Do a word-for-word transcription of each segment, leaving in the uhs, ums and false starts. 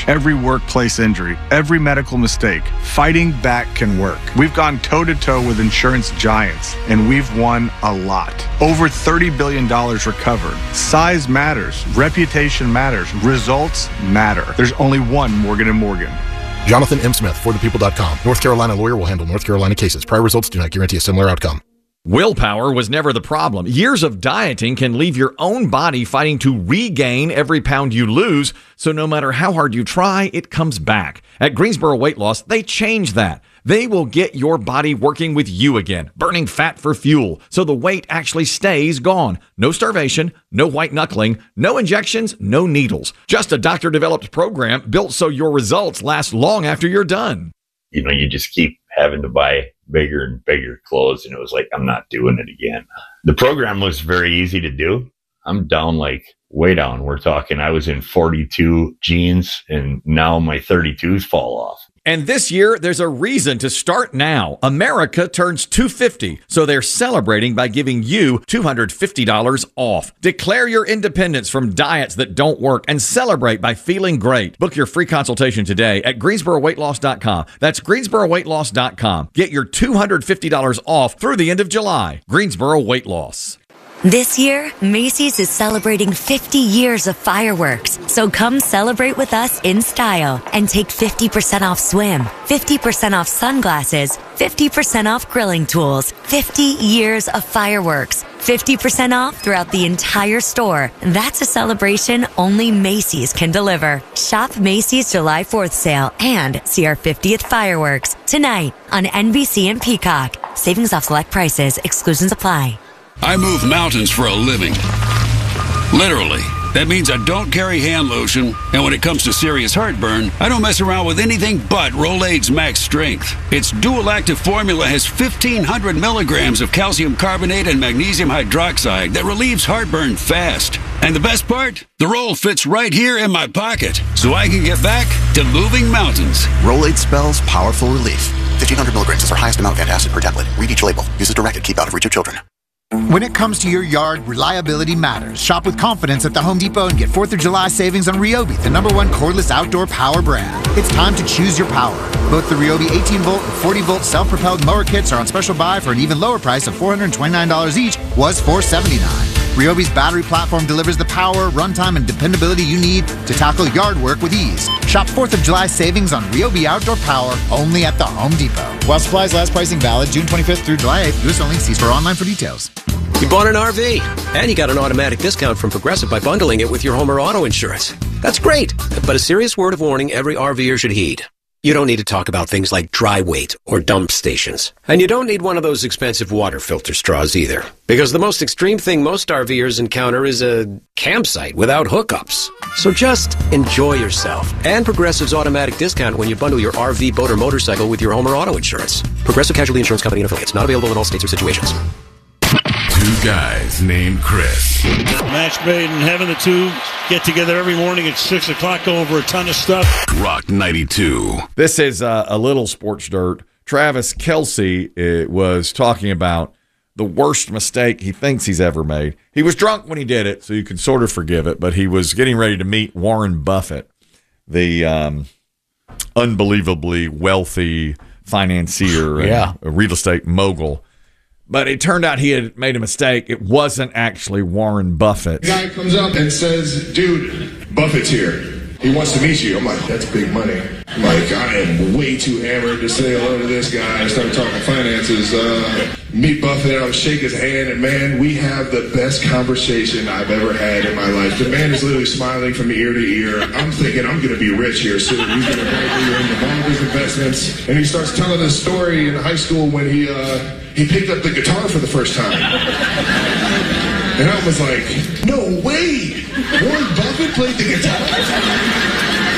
Every workplace injury, every medical mistake, fighting back can work. We've gone toe-to-toe with insurance giants, and we've won a lot. Over thirty billion dollars recovered. Size matters. Reputation matters. Results matter. There's only one Morgan and Morgan. Jonathan M. Smith, for the people dot com. North Carolina lawyer will handle North Carolina cases. Prior results do not guarantee a similar outcome. Willpower was never the problem. Years of dieting can leave your own body fighting to regain every pound you lose, so no matter how hard you try, it comes back. At Greensboro Weight Loss, they changed that. They will get your body working with you again, burning fat for fuel, so the weight actually stays gone. No starvation, no white knuckling, no injections, no needles. Just a doctor-developed program built so your results last long after you're done. You know, you just keep having to buy bigger and bigger clothes, and it was like, I'm not doing it again. The program was very easy to do. I'm down like way down. We're talking, I was in forty-two jeans, and now my thirty-twos fall off. And this year, there's a reason to start now. America turns two hundred fifty dollars, so they're celebrating by giving you two hundred fifty dollars off. Declare your independence from diets that don't work and celebrate by feeling great. Book your free consultation today at Greensboro Weight Loss dot com. That's Greensboro Weight Loss dot com. Get your two hundred fifty dollars off through the end of July. Greensboro Weight Loss. This year, Macy's is celebrating fifty years of fireworks. So come celebrate with us in style and take fifty percent off swim, fifty percent off sunglasses, fifty percent off grilling tools, fifty years of fireworks, fifty percent off throughout the entire store. That's a celebration only Macy's can deliver. Shop Macy's July fourth sale and see our fiftieth fireworks tonight on N B C and Peacock. Savings off select prices. Exclusions apply. I move mountains for a living. Literally. That means I don't carry hand lotion, and when it comes to serious heartburn, I don't mess around with anything but Rolaids Max Strength. Its dual-active formula has fifteen hundred milligrams of calcium carbonate and magnesium hydroxide that relieves heartburn fast. And the best part? The roll fits right here in my pocket, so I can get back to moving mountains. Rolaids spells powerful relief. fifteen hundred milligrams is our highest amount of antacid per tablet. Read each label. Use as directed. Keep out of reach of children. When it comes to your yard, reliability matters. Shop with confidence at the Home Depot and get fourth of July savings on Ryobi, the number one cordless outdoor power brand. It's time to choose your power. Both the Ryobi eighteen volt and forty volt self-propelled mower kits are on special buy for an even lower price of four hundred twenty-nine dollars each, was four hundred seventy-nine dollars. Ryobi's battery platform delivers the power, runtime, and dependability you need to tackle yard work with ease. Shop fourth of July savings on Ryobi outdoor power only at the Home Depot. While supplies last, pricing valid June twenty-fifth through July eighth. U S only. See store online for details. You bought an R V, and you got an automatic discount from Progressive by bundling it with your home or auto insurance. That's great, but a serious word of warning every RVer should heed. You don't need to talk about things like dry weight or dump stations. And you don't need one of those expensive water filter straws either. Because the most extreme thing most RVers encounter is a campsite without hookups. So just enjoy yourself. And Progressive's automatic discount when you bundle your R V, boat, or motorcycle with your home or auto insurance. Progressive Casualty Insurance Company and Affiliates. Not available in all states or situations. Two guys named Chris. Match made in heaven. The two get together every morning at six o'clock, go over a ton of stuff. Rock ninety-two. This is uh, a little sports dirt. Travis Kelce uh, was talking about the worst mistake he thinks he's ever made. He was drunk when he did it, so you can sort of forgive it, but he was getting ready to meet Warren Buffett, the um, unbelievably wealthy financier and yeah. a real estate mogul. But it turned out he had made a mistake. It wasn't actually Warren Buffett. The guy comes up and says, dude, Buffett's here. He wants to meet you. I'm like, that's big money. I'm like, I am way too hammered to say hello to this guy and start talking finances. Uh, meet Buffett, I'll shake his hand, and man, we have the best conversation I've ever had in my life. The man is literally smiling from ear to ear. I'm thinking I'm going to be rich here soon. He's going to bank into all his investments. And he starts telling his story in high school when he, uh, he picked up the guitar for the first time. And I was like, no way! Warren Buffett played the guitar?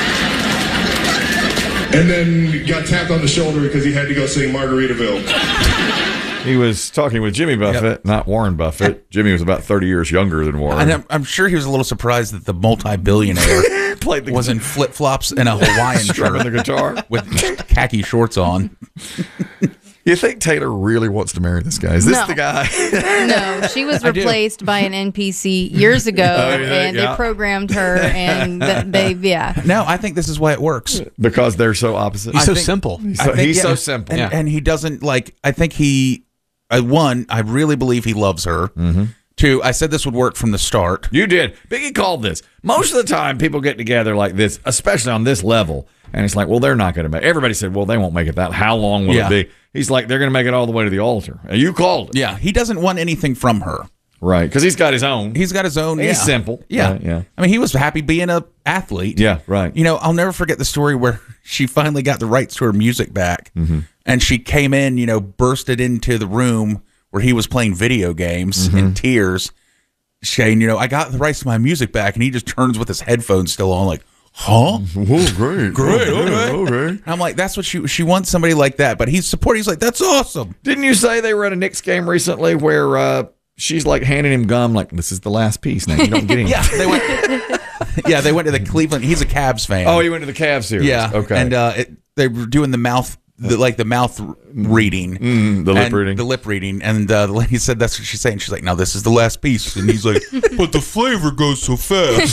And then got tapped on the shoulder because he had to go sing Margaritaville. He was talking with Jimmy Buffett, yep. not Warren Buffett. Jimmy was about thirty years younger than Warren. And I'm, I'm sure he was a little surprised that the multi-billionaire Played the was in flip-flops and a Hawaiian shirt on the guitar with khaki shorts on. You think Taylor really wants to marry this guy? Is this No. the guy? No, she was I do. replaced by an N P C years ago, Oh, yeah, and yeah. they programmed her, and th- they, yeah. No, I think this is why it works. Because they're so opposite. He's I so think- simple. He's I so, think, he's yeah. so simple. And, and he doesn't like. I think he. Uh, one, I really believe he loves her. Mm-hmm. Two, I said this would work from the start. You did. Biggie called this. Most of the time, people get together like this, especially on this level, and it's like, well, they're not going to make it. Everybody said, well, they won't make it that. How long will Yeah. it be? He's like, they're going to make it all the way to the altar. And you called it. Yeah, he doesn't want anything from her. Right, because he's got his own. He's got his own. He's yeah. simple. Yeah, Right, yeah. I mean, he was happy being a athlete. Yeah, right. You know, I'll never forget the story where she finally got the rights to her music back, Mm-hmm. and she came in, you know, bursted into the room where he was playing video games Mm-hmm. in tears, saying, you know, I got the rights to my music back, and he just turns with his headphones still on, like, huh? Oh, great. Great, Oh, okay. okay. And I'm like, that's what she she wants, somebody like that. But he's supporting. He's like, that's awesome. Didn't you say they were at a Knicks game recently where uh, she's like handing him gum, like, this is the last piece now. You don't get any. Yeah, they went. yeah, they went to the Cleveland. He's a Cavs fan. Oh, you went to the Cavs series. yeah. Okay. And uh, it, they were doing the mouth, the, like the mouth reading, Mm, the lip and reading. the lip reading. And uh, the lady said that's what she's saying. She's like, "No, this is the last piece," and he's like, "But the flavor goes so fast."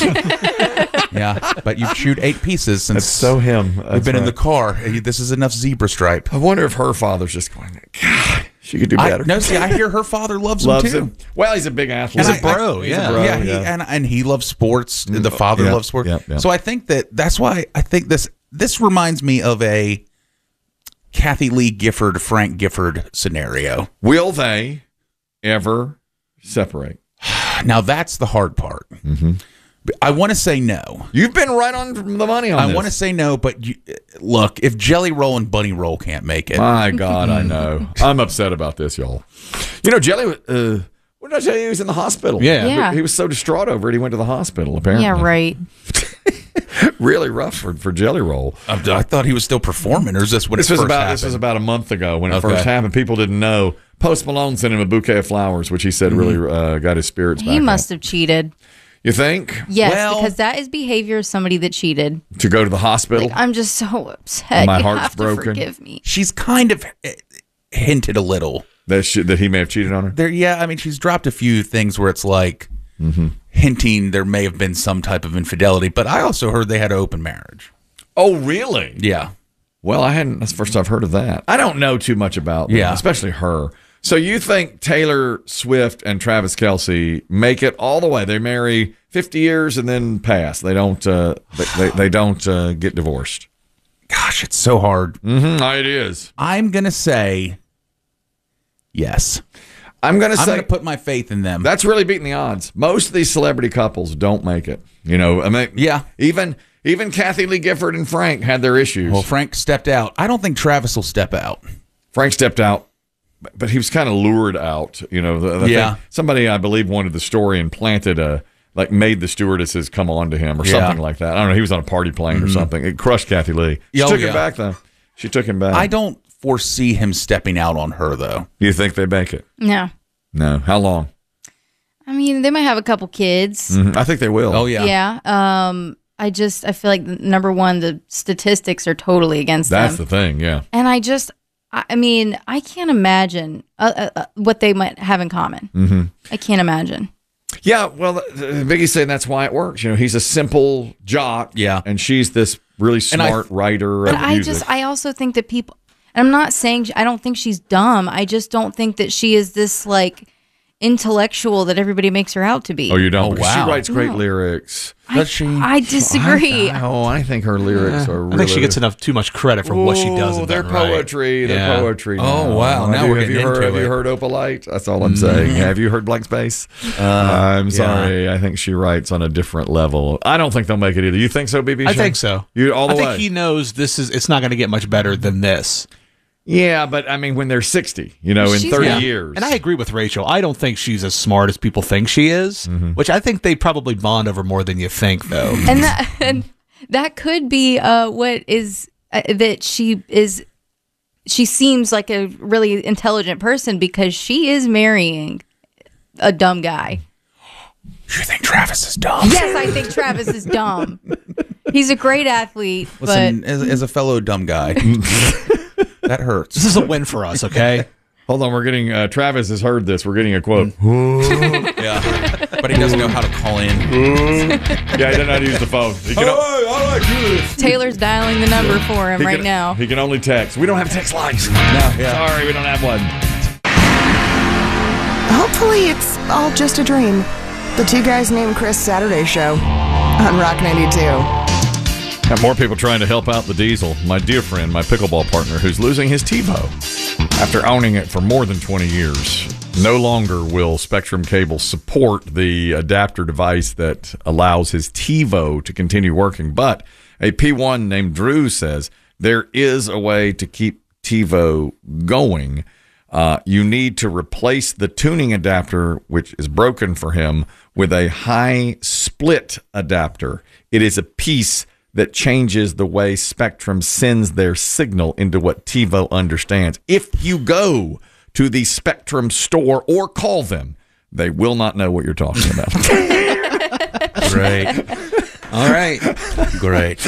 Yeah, but you've chewed eight pieces since That's so him. we've That's been in right. the car. This is enough zebra stripe. I wonder if her father's just going, God, she could do I, better. no, see, I hear her father loves, Loves him too. him. Well, he's a big athlete. And He's a I- bro, I- yeah. a bro, yeah, he, yeah. and and he loves sports. The father yeah, loves sports. yeah, yeah. So I think that that's why I think this this reminds me of a Kathy Lee Gifford, Frank Gifford scenario. Will they ever separate? Now that's the hard part. Mm-hmm. I want to say no. You've been right on the money on I this. want to say no, but you, look, if Jelly Roll and Bunny Roll can't make it, My God, I know. I'm upset about this, y'all. You know, Jelly, uh, what did I tell you? He was in the hospital. Yeah. Yeah. He was so distraught over it, he went to the hospital, apparently. Yeah, right. Really rough for, for Jelly Roll. I, I thought he was still performing, or is this when This it was first about happened? this was about a month ago when it Okay. first happened. People didn't know. Post Malone sent him a bouquet of flowers, which he said really uh, got his spirits back He up. must have cheated. You think? Yes, Well- because that is behavior of somebody that cheated. To go to the hospital? Like, I'm just so upset. My you heart's have to broken. forgive me. She's kind of eh, hinted a little. that she, that he may have cheated on her? There, yeah, I mean, she's dropped a few things where it's like Mm-hmm. hinting there may have been some type of infidelity, but I also heard they had an open marriage. Oh, really? Yeah. Well, I hadn't. That's the first I've heard of that. I don't know too much about them, Yeah. especially her. So you think Taylor Swift and Travis Kelce make it all the way? They marry fifty years and then pass. They don't. Uh, they, they they don't uh, get divorced. Gosh, it's so hard. Mm-hmm, it is. I'm gonna say yes. I'm gonna I'm say gonna put my faith in them. that's really beating the odds. Most of these celebrity couples don't make it. You know, I mean, Yeah. Even even Kathy Lee Gifford and Frank had their issues. Well, Frank stepped out. I don't think Travis will step out. Frank stepped out, but- but he was kind of lured out. You know, the, the Yeah. thing- somebody I believe wanted the story and planted a like made the stewardesses come on to him or Yeah. something like that. I don't know. He was on a party plane or something. It crushed Kathy Lee. She Oh, took yeah. him back though. She took him back. I don't foresee him stepping out on her though. You think they make it? No. No. How long? I mean, they might have a couple kids. Mhm. I think they will. Oh yeah. Yeah. Um, I just, I feel like, number one, the statistics are totally against That's them. the thing. Yeah. And I just, I I mean, I can't imagine uh, uh, uh, what they might have in common. Mm-hmm. I can't imagine. Yeah, well, the- the Biggie's saying that's why it works. You know, he's a simple jock. Yeah. And she's this really And I- smart writer But of I music. just, I also think that people, and I'm not saying, I don't think she's dumb. I just don't think that she is this, like, intellectual that everybody makes her out to be. oh, you don't? Oh, Because wow. She writes great No. lyrics. I, Does she? I disagree. I, oh, I think her lyrics are really... I think she gets enough too much credit for what she does. Oh, and they're done right. poetry. They're Yeah. poetry. Oh, now. wow. Now Have you- we're have you getting heard, into Have you it. heard Opalite? That's all I'm saying. Have you heard Blank Space? Uh, I'm sorry. I think she writes on a different level. I don't think they'll make it either. You think so, B B? I Shane? think so. You all the I think way? he knows this is. It's not going to get much better than this. Yeah, but I mean, when they're sixty, you know, in She's- thirty Yeah. years. And I agree with Rachel. I don't think she's as smart as people think she is. Which I think they probably bond over more than you think, though. and that and that could be uh, what is uh, that she is. She seems like a really intelligent person because she is marrying a dumb guy. You think Travis is dumb? Yes, I think Travis is dumb. He's a great athlete, Listen, but as, as a fellow dumb guy, That hurts. This is a win for us, okay? Hold on, we're getting, uh, Travis has heard this. We're getting a quote. Yeah. But he doesn't know how to call in. Yeah, he doesn't know how to use the phone. He can, I like this. Taylor's dialing the number for him he right can- now. He can only text. We don't have text lines. No, yeah. Sorry, we don't have one. Hopefully it's all just a dream. The Two Guys Named Chris Saturday Show on Rock ninety-two. Got more people trying to help out the Diesel. My dear friend, my pickleball partner, who's losing his TiVo after owning it for more than twenty years. No longer will Spectrum Cable support the adapter device that allows his TiVo to continue working. But a P one named Drew says there is a way to keep TiVo going. Uh, you need to replace the tuning adapter, which is broken for him, with a high split adapter. It is a piece that changes the way Spectrum sends their signal into what TiVo understands. If you go to the Spectrum store or call them, they will not know what you're talking about. Great. All right. Great.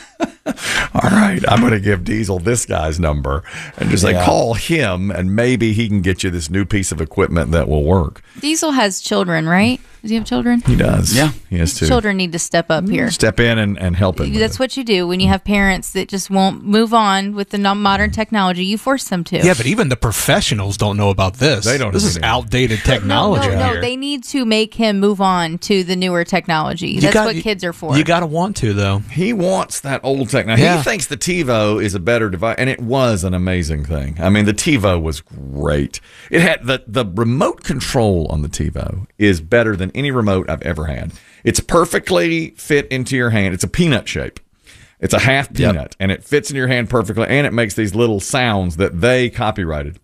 All right, I'm going to give Diesel this guy's number and just say, Yeah. call him, and maybe he can get you this new piece of equipment that will work. Diesel has children, right? Does he have children? He does. Yeah. He has two. Children need to step up here. Step in and, and help him. with That's it. what you do when you have parents that just won't move on with the non- modern technology. You force them to. Yeah, but even the professionals don't know about this. They don't This know is anything. outdated No, technology. no, no. here. They need to make him move on to the newer technology. You That's got- what kids are for. You got to want to, though. He wants that old technology. Yeah. He thinks the TiVo is a better device, and it was an amazing thing. I mean, the TiVo was great. It had the the remote control on the TiVo is better than any remote I've ever had. It's perfectly fit into your hand. It's a peanut shape. It's a half peanut, Yep. and it fits in your hand perfectly, and it makes these little sounds that they copyrighted.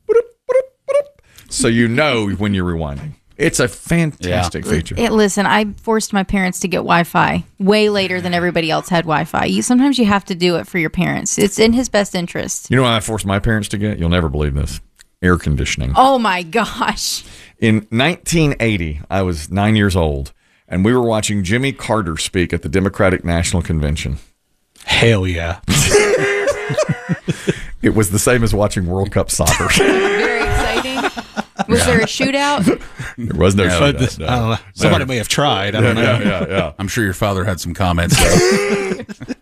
So you know when you're rewinding. It's a fantastic feature. It, listen, I forced my parents to get Wi-Fi way later than everybody else had Wi-Fi. You, sometimes you have to do it for your parents. It's in his best interest. You know what I forced my parents to get? You'll never believe this. Air conditioning. Oh, my gosh. In nineteen eighty, I was nine years old, and we were watching Jimmy Carter speak at the Democratic National Convention. Hell yeah. It was the same as watching World Cup soccer. Very exciting. Was there a shootout? There was no No, shootout. this- no. I don't know. Somebody may have tried. I don't yeah, know. Yeah, yeah, I'm sure your father had some comments, though.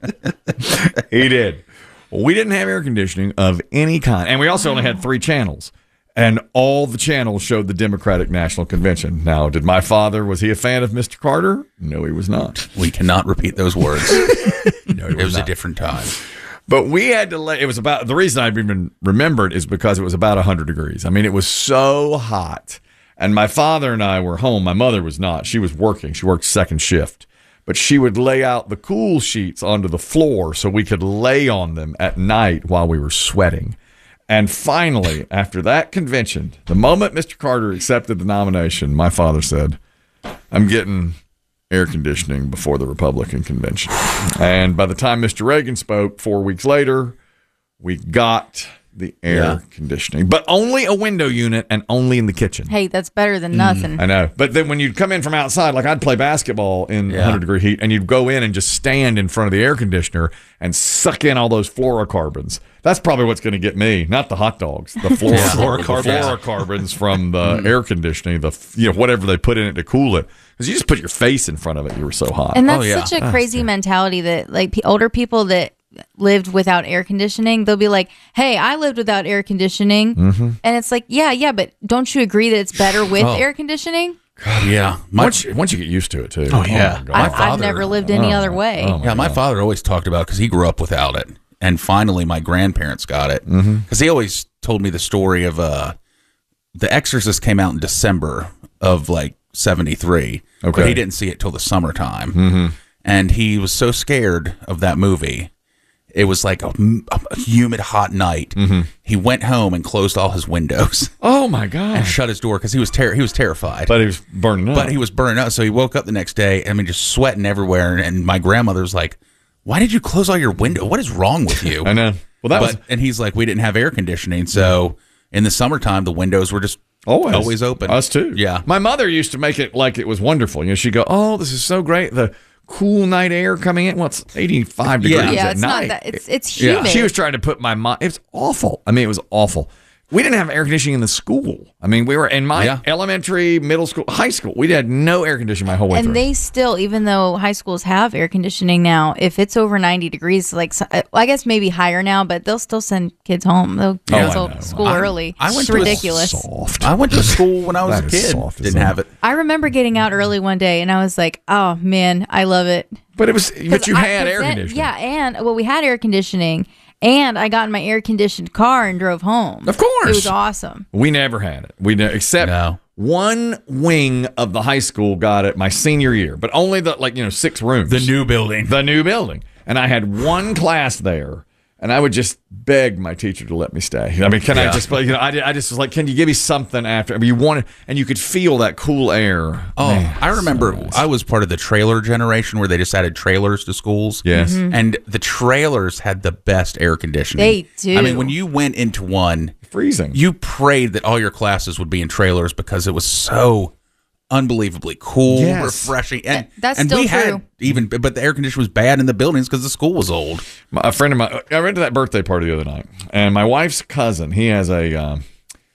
yeah. He did. Well, we didn't have air conditioning of any kind, and we also only had three channels. And all the channels showed the Democratic National Convention. Now, did my father, was he a fan of Mister Carter? No, he was not. We cannot repeat those words. No, he It was a not. different time. But we had to let, it was about, the reason I even remembered is because it was about one hundred degrees. I mean, it was so hot. And my father and I were home. My mother was not. She was working. She worked second shift. But she would lay out the cool sheets onto the floor so we could lay on them at night while we were sweating. And finally, after that convention, the moment Mister Carter accepted the nomination, my father said, I'm getting air conditioning before the Republican convention. And by the time Mister Reagan spoke four weeks later, we got the air Yeah. conditioning, but only a window unit and only in the kitchen. Hey, that's better than nothing. I know. But then when you'd come in from outside, like I'd play basketball in Yeah. one hundred degree heat, and you'd go in and just stand in front of the air conditioner and suck in all those fluorocarbons. That's probably what's going to get me, not the hot dogs, the fluorocarbons, Fluorocarbons. the fluorocarbons from the air conditioning, the you know whatever they put in it to cool it. Because you just put your face in front of it, you were so hot. And that's Oh, yeah. such a crazy mentality that like pe- older people that lived without air conditioning, they'll be like, hey, I lived without air conditioning. Mm-hmm. And it's like, yeah, yeah, but don't you agree that it's better with Oh. air conditioning? Yeah. My, once, you, once you get used to it, too. Oh, yeah. my God. I, I've father- never lived any Oh, other way. oh, yeah, my God. father always talked about because he grew up without it. And finally, my grandparents got it. Because Mm-hmm. he always told me the story of uh, The Exorcist came out in December of like seventy-three. Okay. But he didn't see it till the summertime. Mm-hmm. And he was so scared of that movie. It was like a, a humid, hot night. Mm-hmm. He went home and closed all his windows Oh, my God. and shut his door because he was ter- he was terrified. But he was burning up. But he was burning up, so he woke up the next day. I mean, just sweating everywhere. And my grandmother was like, "Why did you close all your windows? What is wrong with you?" I know. Well, that but was and he's like, "We didn't have air conditioning, so in the summertime the windows were just always always open." Us too. Yeah. My mother used to make it like it was wonderful. You know, she'd go, "Oh, this is so great. The cool night air coming in. Well, it's eighty-five degrees Yeah, yeah at it's night. not that. It's it's humid. She was trying to put my mind. It was awful. I mean, it was awful. We didn't have air conditioning in the school. I mean, we were in my Yeah. elementary, middle school, high school. We had no air conditioning my whole way and through. they still, even though high schools have air conditioning now, if it's over ninety degrees, like so- well, I guess maybe higher now, but they'll still send kids home. They'll Oh, I cancel know. school I- early. I went it's to a ridiculous. Soft. I went to school when I was That a is kid. soft as Didn't that. have it. I remember getting out early one day, and I was like, "Oh man, I love it." But it was, but you I- had 'cause air then- conditioning. Yeah, and well, we had air conditioning, and I got in my air conditioned car and drove home. Of course. it was awesome. We never had it. We ne- except No. one wing of the high school got it my senior year, but only the like you know six rooms. The new building. the new building, and I had one class there, and I would just beg my teacher to let me stay. I mean, can I Yeah. just you know I, I just was like, can you give me something after? I mean, you wanted, and you could feel that cool air. Oh, Man, I remember so nice. I was part of the trailer generation where they just added trailers to schools. Yes. Mm-hmm. Mhm. And the trailers had the best air conditioning. They do. I mean, when you went into one, freezing. you prayed that all your classes would be in trailers because it was so unbelievably cool, Yes. refreshing. And, That- that's and still we true. had even, but the air conditioning was bad in the buildings because the school was old. My, a friend of mine, I went to that birthday party the other night, and my wife's cousin, he has a um,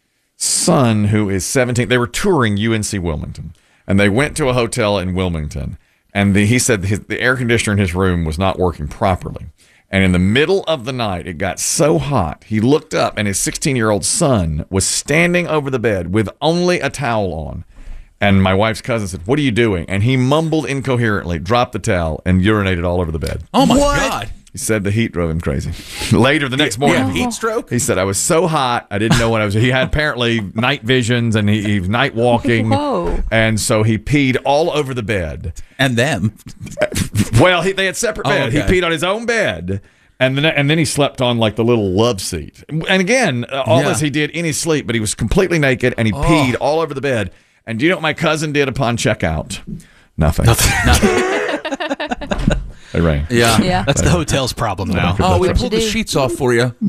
son who is seventeen. They were touring U N C Wilmington, and they went to a hotel in Wilmington, and the, he said his, the air conditioner in his room was not working properly. And in the middle of the night, it got so hot, he looked up, and his sixteen-year-old son was standing over the bed with only a towel on. And my wife's cousin said, "What are you doing?" And he mumbled incoherently, dropped the towel, and urinated all over the bed. Oh, my God. He said the heat drove him crazy. Later the next morning, Yeah, heat stroke? He said, I was so hot, I didn't know what I was. He had apparently night visions, and he, he was night walking. Whoa. And so he peed all over the bed. And them. Well, he, they had separate Oh, bed. He okay. peed on his own bed. And then, and then he slept on like the little love seat. And again, uh, all Yeah. this he did in his sleep, but he was completely naked, and he Oh. peed all over the bed. And do you know what my cousin did upon checkout? Nothing. They rang. Yeah. Yeah. That's the hotel's problem now. Oh, we What you pulled the do. sheets off for you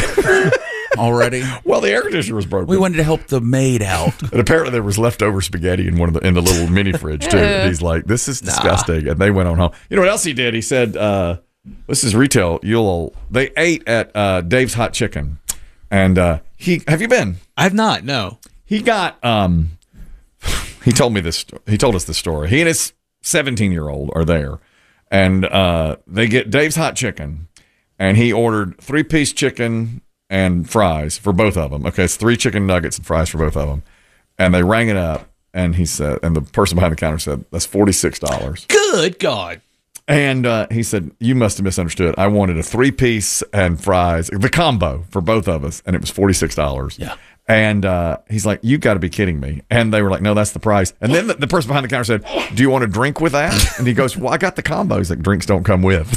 already. Well, the air conditioner was broken. We wanted to help the maid out. And apparently there was leftover spaghetti in one of the in the little mini fridge too. And he's like, "This is disgusting," and they went on home. You know what else he did? He said, uh, "This is retail. You'll." They ate at uh, Dave's Hot Chicken, and uh, he have you been? I've not. No. He got. Um, he told me this. He told us this story. He and his seventeen year old are there, and uh, they get Dave's Hot Chicken, and he ordered three piece chicken and fries for both of them. Okay, it's three chicken nuggets and fries for both of them, and they rang it up, and he said, and the person behind the counter said, "That's forty six dollars." Good God. And uh, he said, "You must have misunderstood. I wanted a three piece and fries, the combo for both of us, and it was forty six dollars." Yeah. And uh, he's like, "You got to be kidding me!" And they were like, "No, that's the price." And then the, the person behind the counter said, "Do you want a drink with that?" And he goes, "Well, I got the combo." He's like, "Drinks don't come with."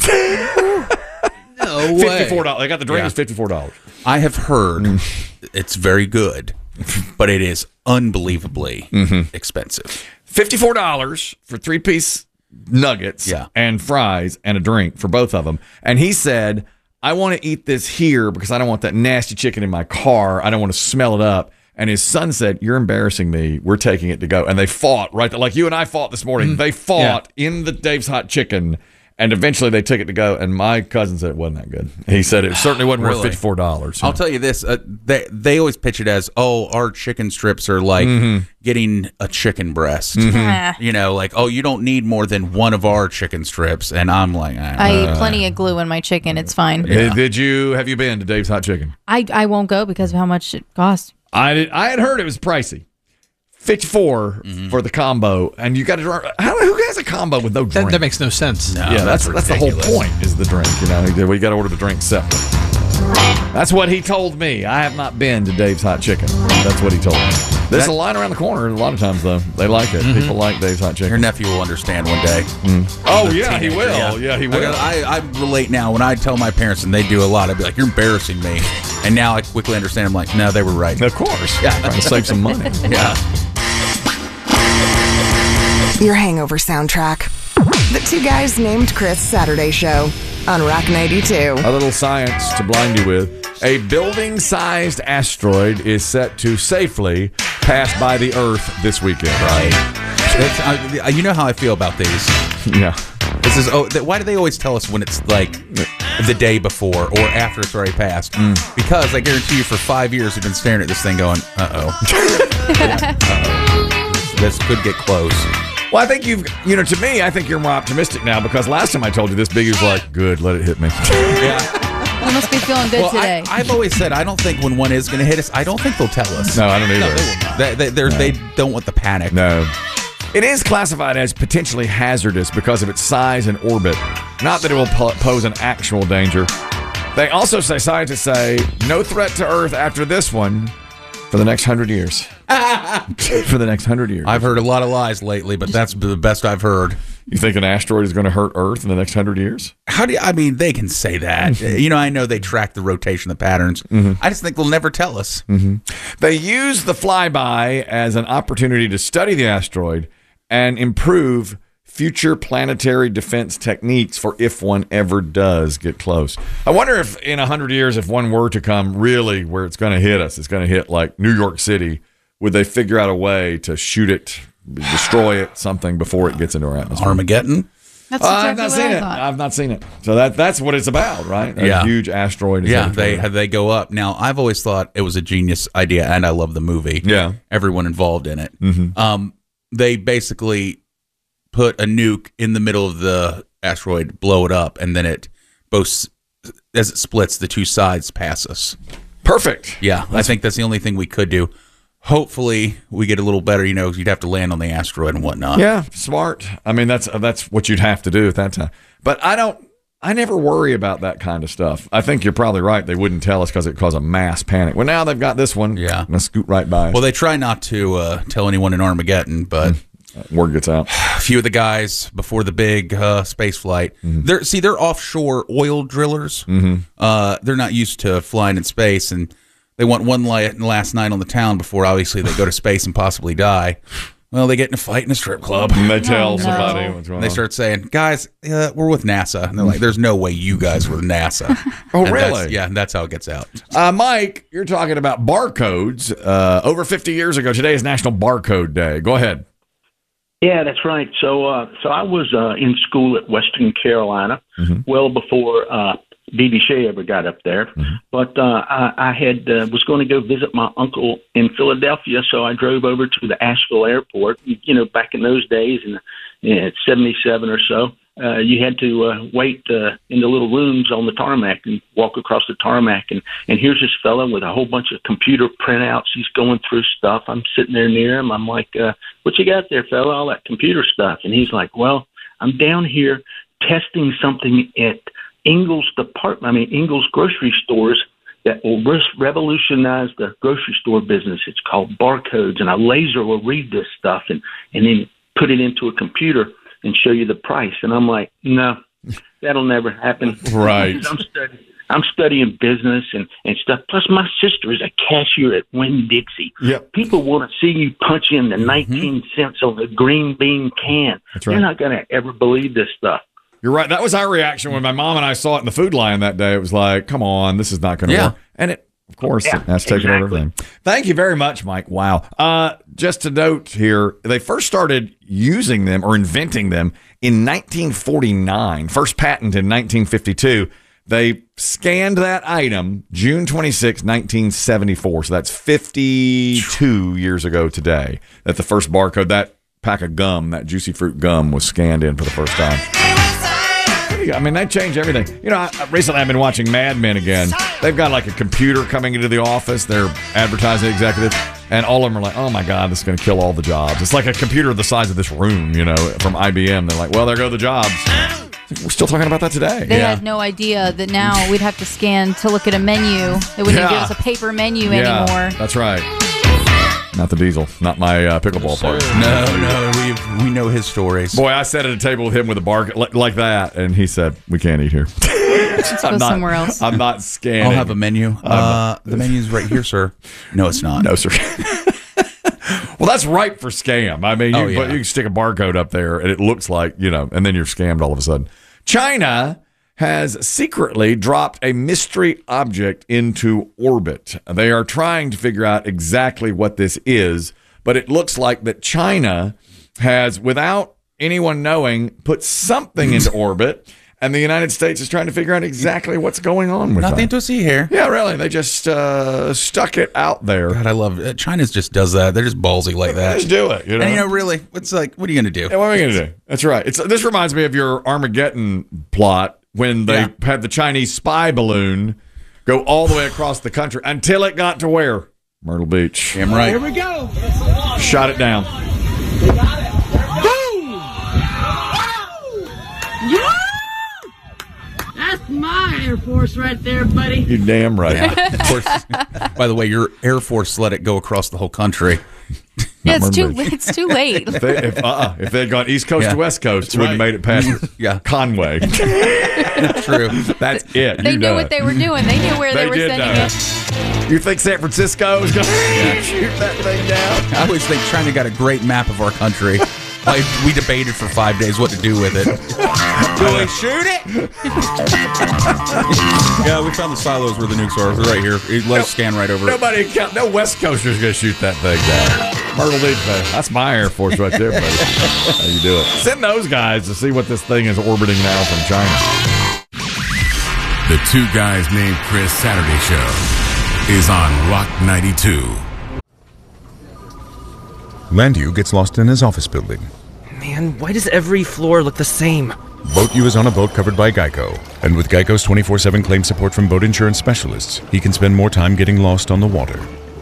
No way. Fifty-four dollars. I got the drink. Yeah. It's fifty-four dollars. I have heard it's very good, but it is unbelievably expensive. Fifty-four dollars for three piece nuggets, Yeah. and fries and a drink for both of them. And he said, "I want to eat this here because I don't want that nasty chicken in my car. I don't want to smell it up." And his son said, "You're embarrassing me. We're taking it to go." And they fought right there, like you and I fought this morning. They fought in the Dave's Hot Chicken. And eventually they took it to go, and my cousin said it wasn't that good. He said it certainly wasn't worth Really? fifty-four dollars. I'll tell you this: uh, they they always pitch it as, "Oh, our chicken strips are like getting a chicken breast." Ah. You know, like, "Oh, you don't need more than one of our chicken strips." And I'm like, ah. I eat plenty of glue in my chicken. It's fine. Did, did you have you been to Dave's Hot Chicken? I, I won't go because of how much it costs. I did, I had heard it was pricey. fifty-four for the combo, and you got to. How who has a combo with no drink? That, that makes no sense. No, yeah, that's that's the whole ridiculous. point is the drink. You know, we got to order the drink separate. That's what he told me. I have not been to Dave's Hot Chicken. That's what he told me. There's That- a line around the corner. A lot of times, though, they like it. People like Dave's Hot Your Chicken. nephew will understand one day. Oh The yeah, he teenager, will. Yeah, he will. I, I, I relate now. When I tell my parents, and they do a lot, I'd be like, "You're embarrassing me." And now I quickly understand. I'm like, "No, they were right." Of course. Yeah. Trying to save some money. Yeah. Your hangover soundtrack. The Two Guys Named Chris Saturday Show on Rock ninety-two. A little science to blind you with. A building-sized asteroid is set to safely pass by the Earth this weekend. Right. It's, I, you know how I feel about these. Yeah. This is oh. Th- why do they always tell us when it's like the day before or after it's already passed? Mm. Because I guarantee you, for five years, we've been staring at this thing, going, "Uh oh, uh oh, this could get close." Well, I think you've, you know, to me, I think you're more optimistic now because last time I told you this, Biggie was like, "Good, let it hit me." Yeah. You must be feeling good well, today. I, I've always said I don't think when one is going to hit us, I don't think they'll tell us. No, I don't either. No, they will not. They, they, they're- No. they don't want the panic. No. It is classified as potentially hazardous because of its size and orbit. Not that it will po- pose an actual danger. They also say, scientists say, no threat to Earth after this one for the next hundred years. For the next hundred years. I've heard a lot of lies lately, but that's the best I've heard. You think an asteroid is going to hurt Earth in the next hundred years? How do you, I mean, they can say that. You know, I know they track the rotation, the patterns. Mm-hmm. I just think they'll never tell us. Mm-hmm. They use the flyby as an opportunity to study the asteroid and improve future planetary defense techniques for if one ever does get close. I wonder if in one hundred years, if one were to come really where it's going to hit us, it's going to hit like New York City, would they figure out a way to shoot it, destroy it, something before it gets into our atmosphere? Armageddon? That's Uh, exactly I've not what seen I it. thought. I've not seen it. So that that's what it's about, right? A Yeah. huge asteroid. Is Yeah, headed they toward- they go up. Now, I've always thought it was a genius idea, and I love the movie. Yeah. Everyone involved in it. Mhm. Um, they basically put a nuke in the middle of the asteroid, blow it up, and then it both, as it splits, the two sides pass us. Perfect. Yeah, I think that's the only thing we could do. Hopefully, we get a little better. You know, you'd have to land on the asteroid and whatnot. Yeah, smart. I mean, that's that's what you'd have to do at that time. But I don't. I never worry about that kind of stuff. I think you're probably right. They wouldn't tell us because it caused a mass panic. Well, now they've got this one. Yeah, I'm gonna scoot right by. Well, they try not to uh, tell anyone in Armageddon, but word gets out. A few of the guys before the big uh, space flight, Mm-hmm. they're see they're offshore oil drillers. Mhm. Uh, they're not used to flying in space, and they want one light last night on the town before obviously they go to space and possibly die. Well, they get in a fight in a strip club. And they tell somebody what's And wrong. they start saying, "Guys, uh, we're with NASA," and they're like, "There's no way you guys were with NASA." Oh, And that's- really? Yeah, and that's how it gets out. Uh, Mike, you're talking about barcodes. Uh, over fifty years ago, today is National Barcode Day. Go ahead. Yeah, that's right. So, uh, so I was uh, in school at Western Carolina, well before uh, D D Shea ever got up there. But uh, I, I had uh, was going to go visit my uncle in Philadelphia, so I drove over to the Asheville airport. You know, back in those days, in in seventy-seven or so, uh, you had to uh, wait uh, in the little rooms on the tarmac and walk across the tarmac. And, and here's this fellow with a whole bunch of computer printouts. He's going through stuff. I'm sitting there near him. I'm like, uh, what you got there, fella? All that computer stuff. And he's like, well, I'm down here testing something at Ingles Department, I mean, Ingles grocery stores that will re- revolutionize the grocery store business. It's called barcodes, and a laser will read this stuff and, and then put it into a computer and show you the price. And I'm like, no, that'll never happen. Right. I'm studying, I'm studying business and, and stuff. Plus, my sister is a cashier at Winn-Dixie. Yep. People want to see you punch in the nineteen cents on the green bean can. That's right. They're not going to ever believe this stuff. You're right. That was our reaction when my mom and I saw it in the food line that day. It was like, come on, this is not going to Yeah. work. And it, of course, Yeah, it has taken over exactly. everything. Thank you very much, Mike. Wow. Uh, just to note here, they first started using them or inventing them in nineteen forty-nine. First patent in nineteen fifty-two. They scanned that item June twenty-sixth, nineteen seventy-four. So that's fifty-two years ago today that the first barcode, that pack of gum, that Juicy Fruit gum, was scanned in for the first time. I mean, they change everything. You know, I, recently I've been watching Mad Men again. They've got like a computer coming into the office. They're advertising executives, and all of them are like, oh my God, this is going to kill all the jobs. It's like a computer the size of this room, you know, from I B M. They're like, well, there go the jobs. We're still talking about that today. They had no idea that now we'd have to scan to look at a menu. They wouldn't Yeah. give us a paper menu Yeah, anymore. that's right. Not the Diesel, not my uh, pickleball partner. No, no, we we know his stories. Boy, I sat at a table with him with a bar like, like that, and he said, "We can't eat here. Let's go I'm not, somewhere else." I'm not scanning. I'll have a menu. Uh, the menu's right here, sir. No, it's not. No, sir. Well, that's ripe for scam. I mean, you, Oh, yeah. but you can stick a barcode up there, and it looks like, you know, and then you're scammed all of a sudden. China has secretly dropped a mystery object into orbit. They are trying to figure out exactly what this is, but it looks like that China has, without anyone knowing, put something into orbit. And the United States is trying to figure out exactly what's going on with Nothing that. to see here. Yeah, really. They just uh, stuck it out there. God, I love it. China just does that. They're just ballsy like that. Just do it. You know? And you know, really, it's like, what are you going to do? Yeah, what are we going to do? That's right. It's This reminds me of your Armageddon plot when they Yeah. had the Chinese spy balloon go all the way across the country until it got to where? Myrtle Beach. Damn right. Here we go. Shot it down. Boom! Yeah! That's my Air Force right there, buddy. You're damn right. Yeah, of course. By the way, your Air Force let it go across the whole country. Yeah, it's too late. It's too late. If they, if, uh-uh, if they had gone East Coast Yeah. to West Coast, That's it wouldn't have right. made it past Yeah. Conway. True. That's it. They You knew know what it. they were doing. They knew where they, They were did sending know. it. You think San Francisco is going to shoot that thing down? I wish they China got a great map of our country. Like, we debated for five days what to do with it. Do we shoot it? Yeah, we found the silos where the nukes are. They're right here. It- Let us scan right over it. Nobody, count, no West Coaster's going to shoot that thing down. Myrtle Beach, baby. That's my Air Force right there, buddy. How you do it? Send those guys to see what this thing is orbiting now from China. The Two Guys Named Chris Saturday Show is on Rock ninety-two. Landu gets lost in his office building. Man, why does every floor look the same? Boat U is on a boat covered by Geico. And with Geico's twenty-four seven claim support from boat insurance specialists, he can spend more time getting lost on the water.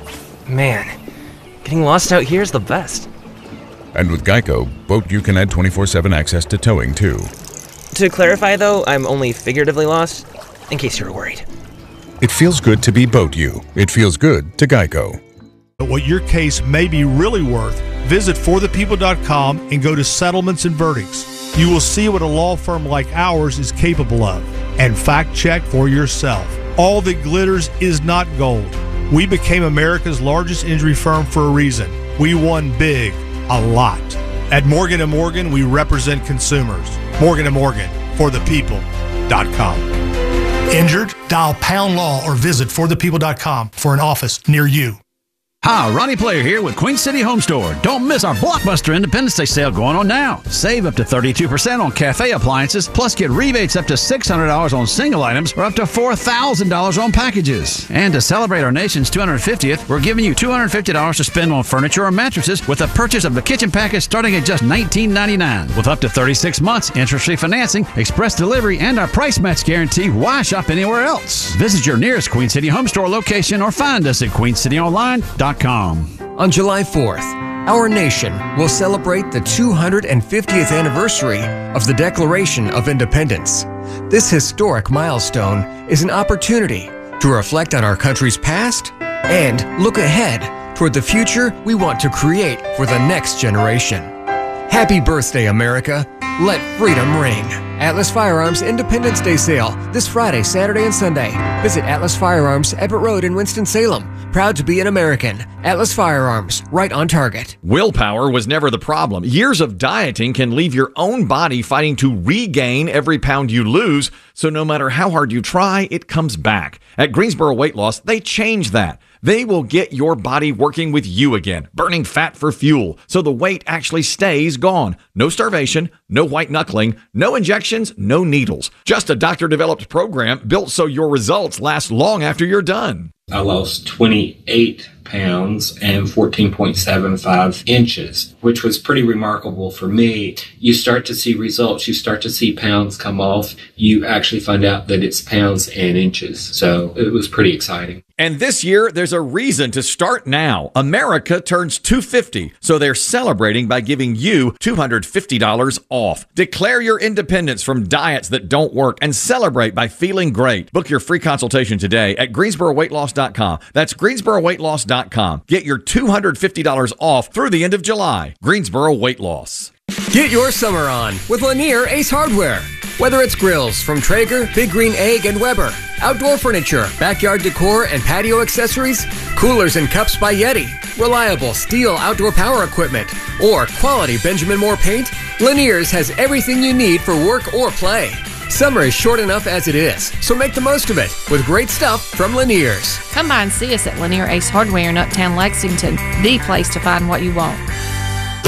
Man, getting lost out here is the best. And with Geico, Boat U can add twenty-four seven access to towing, too. To clarify, though, I'm only figuratively lost, in case you're worried. It feels good to be Boat U. It feels good to Geico. But what your case may be really worth, visit for the people dot com and go to Settlements and Verdicts. You will see what a law firm like ours is capable of and fact check for yourself. All that glitters is not gold. We became America's largest injury firm for a reason. We won big, a lot. At Morgan and Morgan, we represent consumers. Morgan and Morgan, for the people dot com. Injured? Dial pound law or visit for the people dot com for an office near you. Hi, Ronnie Player here with Queen City Home Store. Don't miss our blockbuster Independence Day sale going on now. Save up to thirty-two percent on cafe appliances, plus get rebates up to six hundred dollars on single items or up to four thousand dollars on packages. And to celebrate our nation's two hundred fiftieth, we're giving you two hundred fifty dollars to spend on furniture or mattresses with a purchase of the kitchen package starting at just nineteen ninety-nine dollars. With up to thirty-six months interest-free financing, express delivery, and our price match guarantee, why shop anywhere else? Visit your nearest Queen City Home Store location or find us at queen city online dot com. On July fourth, our nation will celebrate the two hundred fiftieth anniversary of the Declaration of Independence. This historic milestone is an opportunity to reflect on our country's past and look ahead toward the future we want to create for the next generation. Happy birthday, America. Let freedom ring. Atlas Firearms Independence Day sale this Friday, Saturday, and Sunday. Visit Atlas Firearms, Everett Road in Winston-Salem. Proud to be an American. Atlas Firearms, right on target. Willpower was never the problem. Years of dieting can leave your own body fighting to regain every pound you lose, so no matter how hard you try, it comes back. At Greensboro Weight Loss, they changed that. They will get your body working with you again, burning fat for fuel, so the weight actually stays gone. No starvation, no white knuckling, no injections, no needles. Just a doctor-developed program built so your results last long after you're done. I lost twenty-eight pounds and fourteen point seven five inches, which was pretty remarkable for me. You start to see results. You start to see pounds come off. You actually find out that it's pounds and inches. So it was pretty exciting. And this year, there's a reason to start now. America turns two hundred fifty, so they're celebrating by giving you two hundred fifty dollars off. Declare your independence from diets that don't work and celebrate by feeling great. Book your free consultation today at greensboro weight loss dot com. That's greensboro weight loss dot com. Get your two hundred fifty dollars off through the end of July. Greensboro Weight Loss. Get your summer on with Lanier Ace Hardware. Whether it's grills from Traeger, Big Green Egg, and Weber, outdoor furniture, backyard decor, and patio accessories, coolers and cups by Yeti, reliable steel outdoor power equipment, or quality Benjamin Moore paint, Lanier's has everything you need for work or play. Summer is short enough as it is, so make the most of it with great stuff from Lanier's. Come by and see us at Lanier Ace Hardware in Uptown Lexington, the place to find what you want.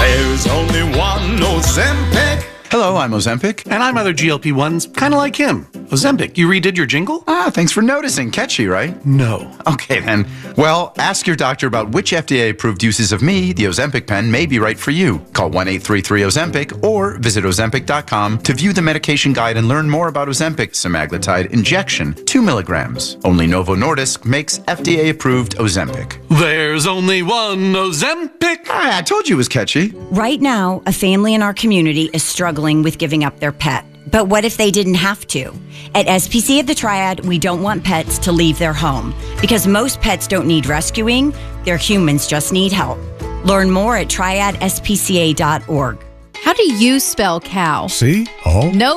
There's only one Ozempic. Hello, I'm Ozempic. And I'm other G L P ones, kind of like him. Ozempic, you redid your jingle? Ah, thanks for noticing. Catchy, right? No. Okay, then. Well, ask your doctor about which F D A-approved uses of me, the Ozempic pen, may be right for you. Call one eight three three Ozempic or visit Ozempic dot com to view the medication guide and learn more about Ozempic semaglutide injection, two milligrams. Only Novo Nordisk makes F D A-approved Ozempic. There's only one Ozempic. Ah, I told you it was catchy. Right now, a family in our community is struggling with giving up their pet. But what if they didn't have to? At S P C A of the Triad, we don't want pets to leave their home because most pets don't need rescuing, their humans just need help. Learn more at triad s p c a dot org. How do you spell cow? C O? Nope.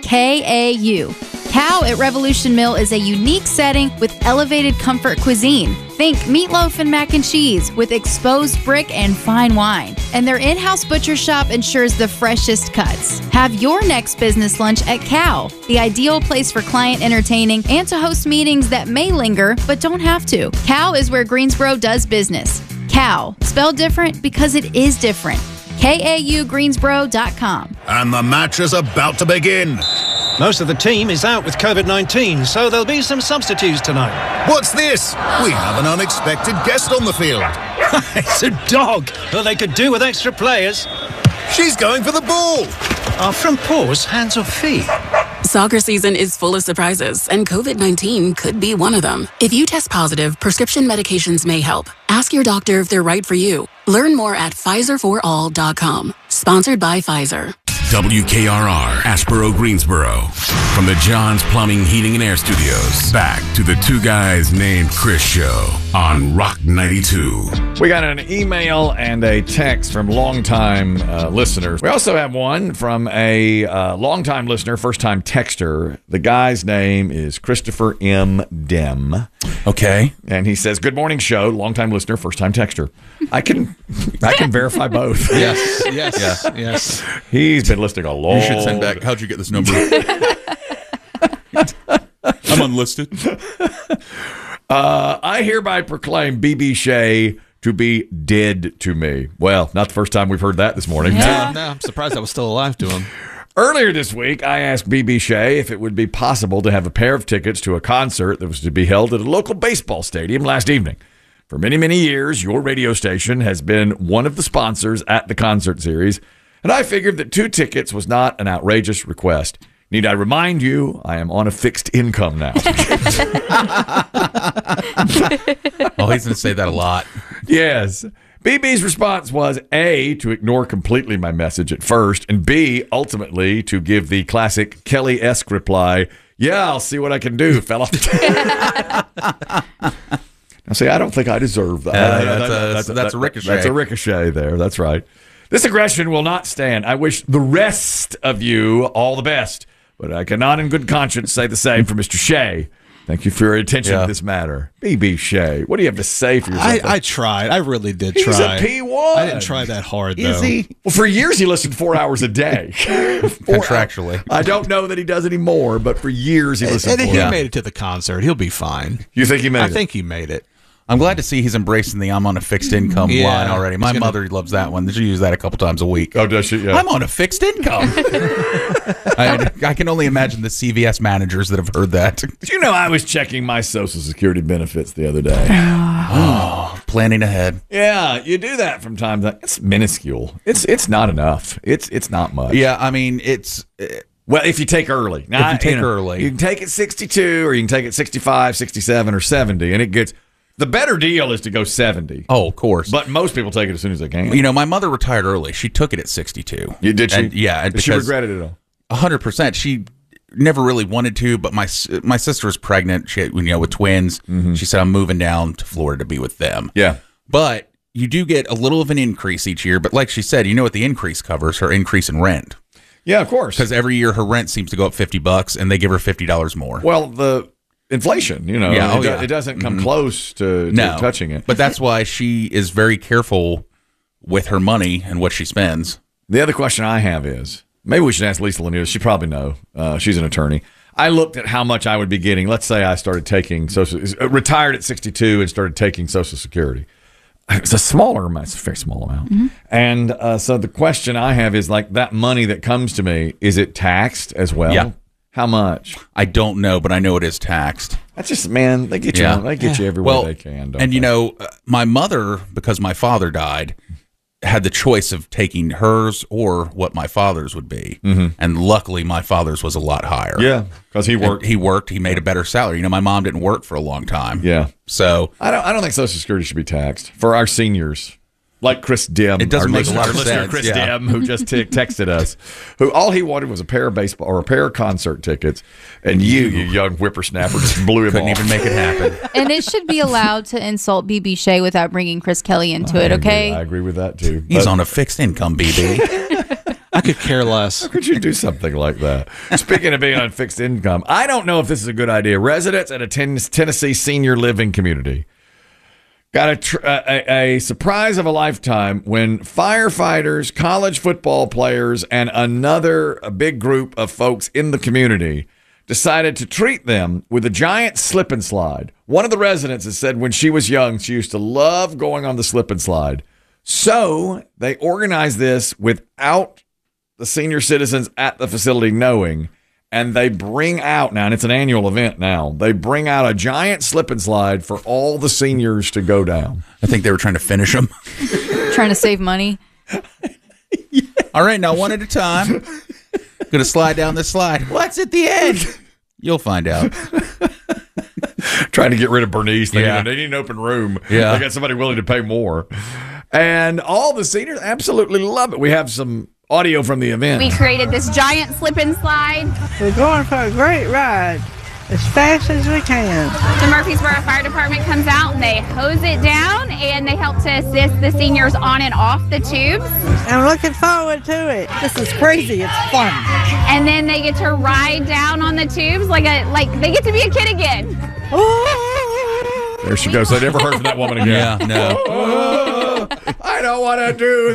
K A U. Cow at Revolution Mill is a unique setting with elevated comfort cuisine. Think meatloaf and mac and cheese with exposed brick and fine wine. And their in-house butcher shop ensures the freshest cuts. Have your next business lunch at Cow, the ideal place for client entertaining and to host meetings that may linger but don't have to. Cow is where Greensboro does business. Cow, spelled different because it is different. K A U Greensboro dot com. And the match is about to begin. Most of the team is out with COVID nineteen, so there'll be some substitutes tonight. What's this? We have an unexpected guest on the field. It's a dog. Well, they could do with extra players. She's going for the ball. Are front paws hands or feet? Soccer season is full of surprises, and COVID nineteen could be one of them. If you test positive, prescription medications may help. Ask your doctor if they're right for you. Learn more at Pfizer for all dot com. Sponsored by Pfizer. W K R R, Ashboro, Greensboro. From the John's Plumbing, Heating, and Air Studios, back to the Two Guys Named Chris show on Rock ninety-two. We got an email and a text from longtime uh, listeners. We also have one from a uh, longtime listener, first-time texter. The guy's name is Christopher M. Dem. Okay. And he says, good morning, show. Longtime listener, first-time texter. I can I can verify both. Yes, yes, yes, yes. He's been listening a long You should send back, how'd you get this number? I'm unlisted. Uh, I hereby proclaim B B. Shea to be dead to me. Well, not the first time we've heard that this morning. Yeah. No, I'm surprised I was still alive to him. Earlier this week, I asked B B. Shea if it would be possible to have a pair of tickets to a concert that was to be held at a local baseball stadium last evening. For many, many years, your radio station has been one of the sponsors at the concert series, and I figured that two tickets was not an outrageous request. Need I remind you, I am on a fixed income now. Oh, he's going to say that a lot. Yes. B B's response was A, to ignore completely my message at first, and B, ultimately to give the classic Kelly-esque reply, yeah, I'll see what I can do, fella. Now, see, I don't think I deserve that. Uh, that's, a, that's, that's a ricochet. That's a ricochet there. That's right. This aggression will not stand. I wish the rest of you all the best, but I cannot in good conscience say the same for Mister Shea. Thank you for your attention Yeah. to this matter. B B. Shea, what do you have to say for yourself? I, I tried. I really did He's try. a P one. I didn't try that hard, Is though. he? Well, for years he listened four hours a day. Contractually. I don't know that he does anymore, but for years he listened And four he hours. made it to the concert. He'll be fine. You think he made I it? think he made it. I'm glad to see he's embracing the I'm on a fixed income Yeah. line already. My He's gonna- mother loves that one. She uses that a couple times a week. Oh, does she? Yeah. I'm on a fixed income. I, I can only imagine the C V S managers that have heard that. Did you know I was checking my Social Security benefits the other day? Oh, planning ahead. Yeah, you do that from time to time. It's minuscule. It's it's not enough. It's it's not much. Yeah, I mean, it's... Uh, Well, if you take early. Now, If you take know, early. You can take it sixty-two or you can take it sixty-five, sixty-seven, or seventy, and it gets... The better deal is to go seventy. Oh, of course. But most people take it as soon as they can. You know, my mother retired early. She took it at sixty-two. You did she? And, yeah. And Did she because- regretted it all? one hundred percent. She never really wanted to, but my my sister was pregnant. She had, you know, with twins. Mm-hmm. She said, I'm moving down to Florida to be with them. Yeah. But you do get a little of an increase each year. But like she said, you know what the increase covers? Her increase in rent. Yeah, of course. Because every year her rent seems to go up fifty bucks, and they give her fifty dollars more. Well, the inflation, you know, Yeah, it, oh, do- yeah. it doesn't come Mhm. close to, to No. touching it. But that's why she is very careful with her money and what she spends. The other question I have is, maybe we should ask Lisa Lanier. She probably know. Uh, she's an attorney. I looked at how much I would be getting. Let's say I started taking social, uh, retired at sixty-two and started taking Social Security. It's a smaller amount. It's a very small amount. Mm-hmm. And uh, so the question I have is like that money that comes to me, is it taxed as well? Yeah. How much? I don't know, but I know it is taxed. That's just, man, they get you, Yeah. they get you every way Well, they can. Don't and you they? know, uh, my mother, because my father died, had the choice of taking hers or what my father's would be. Mhm. And luckily, my father's was a lot higher. Yeah, because he And worked. he worked. He made a better salary. You know, my mom didn't work for a long time. Yeah. So I don't. I don't think Social Security should be taxed for our seniors, like Chris Dim. It doesn't our make a listener, lot of listener sense, Chris yeah. Dim, who just t- texted us, who all he wanted was a pair of baseball or a pair of concert tickets, and you, you young whippersnapper, just blew him couldn't off. even make it happen. And it should be allowed to insult B B Shea without bringing Chris Kelly into I it, agree- okay? I agree with that too. He's But on a fixed income, B B. I could care less. how could you do something like that? Speaking of being on fixed income, I don't know if this is a good idea. Residents at a ten- Tennessee senior living community got a, tr- a, a surprise of a lifetime when firefighters, college football players, and another a big group of folks in the community decided to treat them with a giant slip and slide. One of the residents has said when she was young, she used to love going on the slip and slide. So they organized this without the senior citizens at the facility knowing. And they bring out now, and it's an annual event now, they bring out a giant slip and slide for all the seniors to go down. I think they were trying to finish them. Trying to save money. All right, now one at a time. Gonna slide down this slide. What's at the end? You'll find out. Trying to get rid of Bernice. They, Yeah. need, they need an open room. Yeah. They got somebody willing to pay more. And all the seniors absolutely love it. We have some audio from the event. We created this giant slip and slide. We're going for a great ride as fast as we can. The Murfreesboro Fire Department comes out and they hose it down and they help to assist the seniors on and off the tubes. I'm looking forward to it. This is crazy. It's fun. And then they get to ride down on the tubes like a like they get to be a kid again. There she goes. I never heard from that woman again. Yeah, no. I don't want to do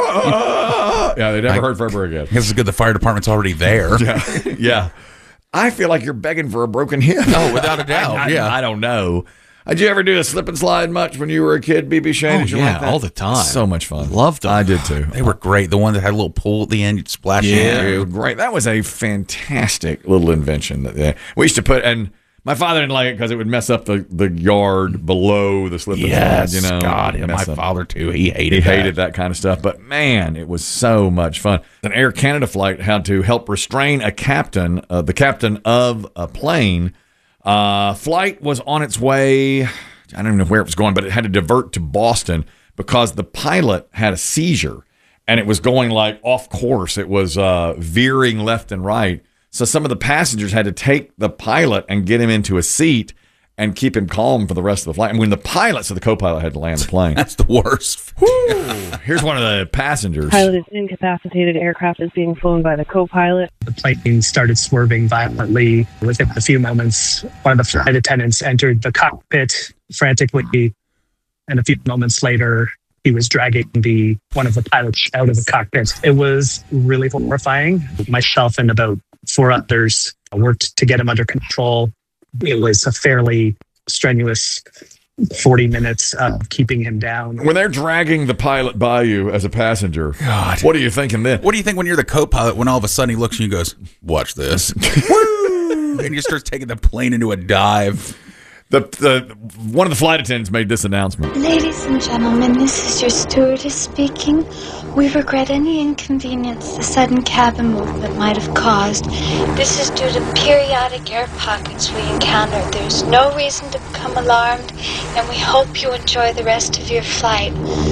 that. Yeah, they never I- heard from her again. This is good. The fire department's already there. Yeah. Yeah. I feel like you're begging for a broken hip. Oh, without a doubt. I, I, yeah. I don't know. Did you ever do a slip and slide much when you were a kid, B B Shane? Oh, Did you yeah, like that? all the time. So much fun. Loved them. I did too. They were great. The one that had a little pool at the end, you'd splash Yeah, into. great. That was a fantastic little invention that they, we used to put. And my father didn't like it because it would mess up the, the yard below the slip and Yes, slide. You know, God, yeah, my Mess up. father too. He hated He that. hated that kind of stuff. But man, it was so much fun. An Air Canada flight had to help restrain a captain, uh, the captain of a plane. Uh, flight was on its way. I don't even know where it was going, but it had to divert to Boston because the pilot had a seizure and it was going like off course. It was uh, veering left and right. So some of the passengers had to take the pilot and get him into a seat and keep him calm for the rest of the flight. And when the pilot, so the co-pilot had to land the plane. That's the worst. Here's one of the passengers. Pilot is incapacitated. Aircraft is being flown by the co-pilot. The plane started swerving violently. Within a few moments, one of the flight attendants entered the cockpit frantically, and a few moments later, he was dragging the one of the pilots out of the cockpit. It was really horrifying. Myself and about four others worked to get him under control. It was a fairly strenuous forty minutes of keeping him down. When they're dragging the pilot by you as a passenger, God. what are you thinking then? What do you think when you're the co-pilot when all of a sudden he looks at you and goes, watch this. Woo! And you start taking the plane into a dive. The, the one of the flight attendants made this announcement. Ladies and gentlemen, this is your stewardess speaking. We regret any inconvenience the sudden cabin movement might have caused. This is due to periodic air pockets we encountered. There's no reason to become alarmed, and we hope you enjoy the rest of your flight.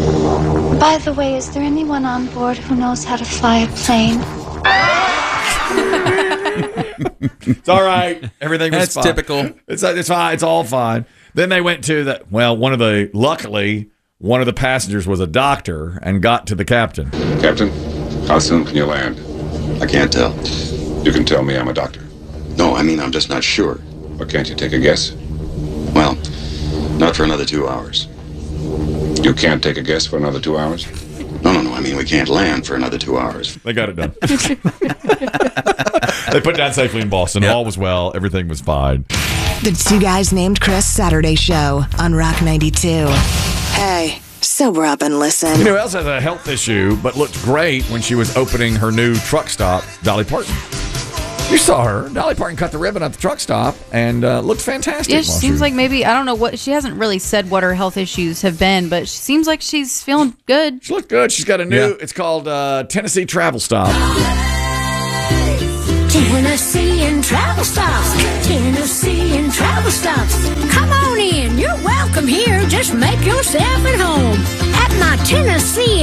By the way, is there anyone on board who knows how to fly a plane? It's all right. Everything was That's fine. typical. It's it's fine. It's all fine. Then they went to the well. One of the luckily one of the passengers was a doctor and got to the captain. Captain, how soon can you land? I can't tell. You can tell me I'm a doctor. No, I mean, I'm just not sure. But can't you take a guess? Well, not for another two hours. You can't take a guess for another two hours? No, no, no. I mean, we can't land for another two hours. They got it done. They put down safely in Boston. Yep. All was well. Everything was fine. The Two Guys Named Chris Saturday Show on Rock ninety-two. Hey, sober up and listen. You know who else has a health issue but looked great when she was opening her new truck stop? Dolly Parton. You saw her. Dolly Parton cut the ribbon at the truck stop and uh, looked fantastic. Yeah, she seems like maybe, I don't know what, she hasn't really said what her health issues have been, but she seems like she's feeling good. She looked good. She's got a new, Yeah. it's called uh, Tennessee Travel Stop. Tennessee and Travel Stops. Tennessee and Travel Stops. Come on in. You're welcome here. Just make yourself at home at my Tennessee